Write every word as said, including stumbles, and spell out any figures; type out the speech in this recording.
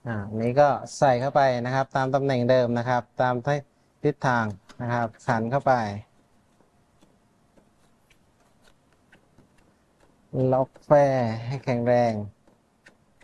อ่านี้ก็ใส่เข้าไปนะครับตามตำแหน่งเดิมนะครับตามทิศทางนะครับขันเข้าไปล็อกแฟร์ให้แข็งแรง